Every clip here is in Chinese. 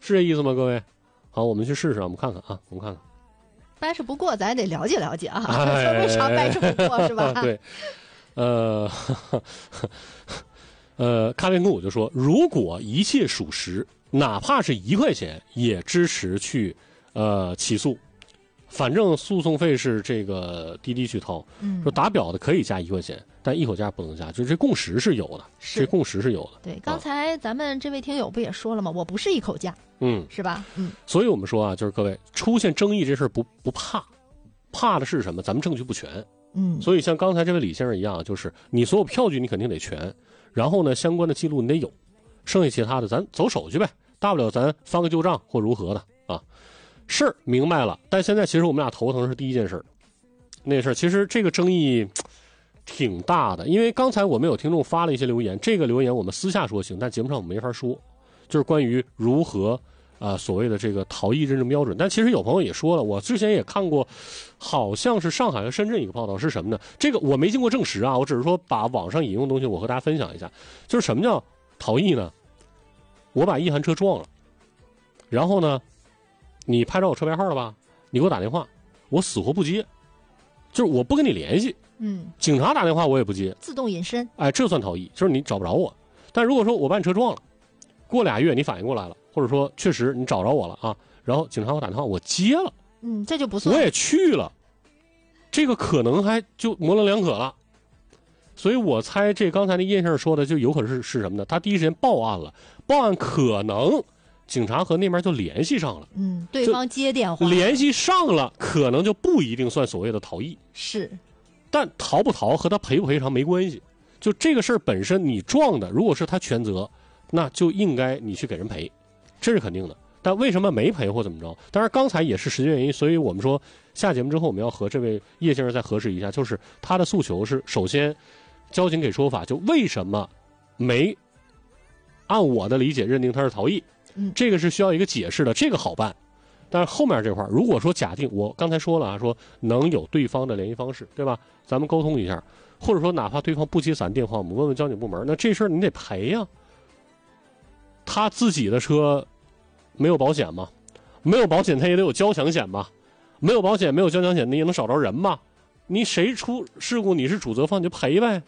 是这意思吗？各位，好，我们去试试，我们看看啊，我们看看。 掰扯不过，咱也得了解了解啊，为啥掰扯不过是吧？ 对，咖啡跟我就说，如果一切属实，哪怕是1块钱，也支持去起诉。反正诉讼费是这个滴滴去掏，说打表的可以加1块钱，但一口价不能加，就这共识是有的，这共识是有的。 对，刚才咱们这位听友不也说了吗？我不是一口价，是吧？ 所以我们说啊，就是各位出现争议这事儿不怕，怕的是什么？咱们证据不全。所以像刚才这位李先生一样，就是你所有票据你肯定得全，然后呢，相关的记录你得有，剩下其他的咱走手续呗，大不了咱翻个旧账或如何的啊。事儿明白了，但现在其实我们俩头疼是第一件事，那事儿其实这个争议挺大的，因为刚才我们有听众发了一些留言，这个留言我们私下说行，但节目上我们没法说，就是关于如何所谓的这个逃逸认证标准。但其实有朋友也说了，我之前也看过，好像是上海和深圳一个报道，是什么呢？这个我没经过证实啊，我只是说把网上引用的东西我和大家分享一下，就是什么叫逃逸呢？我把一函车撞了，然后呢你拍照我车牌号了吧？你给我打电话，我死活不接，就是我不跟你联系。警察打电话我也不接， 自动隐身。 哎，这算逃逸，就是你找不着我。但如果说我把你车撞了，过2月你反应过来了，或者说确实你找着我了啊，然后警察给我打电话我接了， 这就不算， 我也去了，这个可能还就模棱两可了。所以我猜这刚才那叶先生说的就有可能是什么呢？他第一时间报案了，报案可能警察和那边就联系上了， 对方接电话， 联系上了，可能就不一定算所谓的逃逸， 是， 但逃不逃和他赔不赔偿没关系，就这个事儿本身你撞的，如果是他全责，那就应该你去给人赔，这是肯定的。但为什么没赔或怎么着？当然刚才也是时间原因，所以我们说下节目之后我们要和这位叶先生再核实一下，就是他的诉求是，首先交警给说法，就为什么没按我的理解认定他是逃逸，这个是需要一个解释的，这个好办。但是后面这块，如果说假定我刚才说了啊，说能有对方的联系方式，对吧？咱们沟通一下，或者说哪怕对方不接咱电话，我们问问交警部门，那这事儿你得赔呀。他自己的车没有保险吗？没有保险他也得有交强险吧？没有保险没有交强险你也能找着人吧？你谁出事故你是主责方你就赔呗。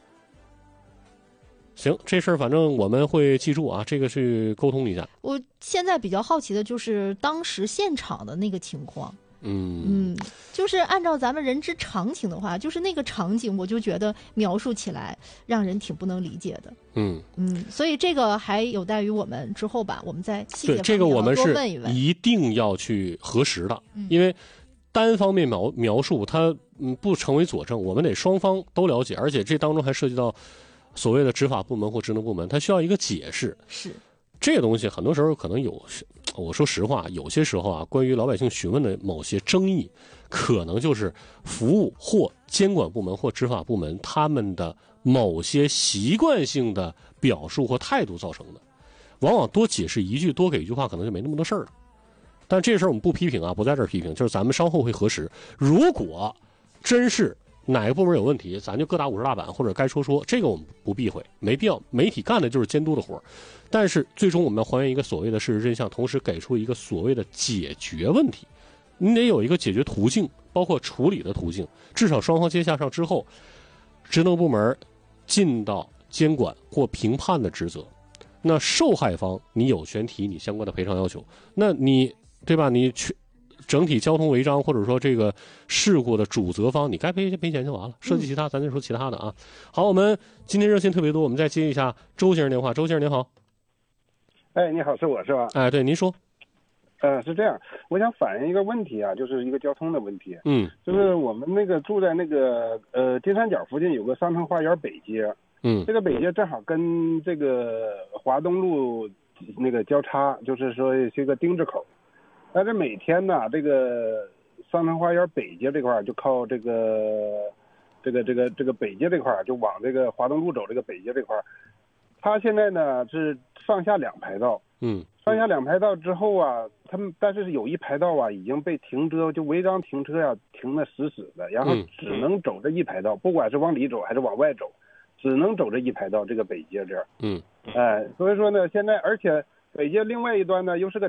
行，这事儿反正我们会记住啊，这个去沟通一下。 我现在比较好奇的就是当时现场的那个情况。就是按照咱们人之常情的话，就是那个场景，我就觉得描述起来让人挺不能理解的。所以这个还有待于我们之后吧，我们在细节方面这个我们是多问一问， 一定要去核实的，因为单方面描述它不成为佐证，我们得双方都了解，而且这当中还涉及到所谓的执法部门或职能部门，它需要一个解释。 是这个东西很多时候可能有，我说实话，有些时候啊，关于老百姓询问的某些争议，可能就是服务或监管部门或执法部门他们的某些习惯性的表述或态度造成的。往往多解释一句，多给一句话，可能就没那么多事儿了。但这事儿我们不批评啊，不在这儿批评，就是咱们稍后会核实。如果真是哪个部门有问题，咱就各打50大板，或者该说，这个我们不避讳，没必要。媒体干的就是监督的活，但是最终我们要还原一个所谓的事实真相，同时给出一个所谓的解决问题。你得有一个解决途径，包括处理的途径，至少双方接洽上之后，职能部门尽到监管或评判的职责。那受害方你有权提你相关的赔偿要求，那你对吧？你去整体交通违章或者说这个事故的主责方，你该赔钱就完了。涉及其他咱再说其他的啊。好，我们今天热线特别多，我们再接一下周先生电话。周先生您好。 你好，是我是吧？ 对，您说。 是这样，我想反映一个问题啊，就是一个交通的问题。就是我们那个住在那个金三角附近有个三城花园北街。这个北街正好跟这个华东路那个交叉，就是说是一个丁字口。但是每天呢，这个三城花园北街这块就靠这个北街这块，就往这个华东路走，这个北街这块，它现在呢是上下2排道。上下2排道之后啊，他们但是有一排道啊已经被停车，就违章停车呀，停得死死的，然后只能走这一排道，不管是往里走还是往外走，只能走这一排道，这个北街这儿。所以说呢，现在而且北街另外一端呢又是个